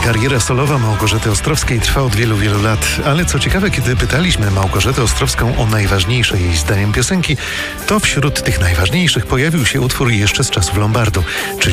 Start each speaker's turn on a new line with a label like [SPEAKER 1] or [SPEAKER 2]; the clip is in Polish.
[SPEAKER 1] Kariera solowa Małgorzaty Ostrowskiej trwa od wielu, wielu lat, ale co ciekawe, kiedy pytaliśmy Małgorzatę Ostrowską o najważniejsze jej zdaniem piosenki, to wśród tych najważniejszych pojawił się utwór jeszcze z czasów Lombardu, czyli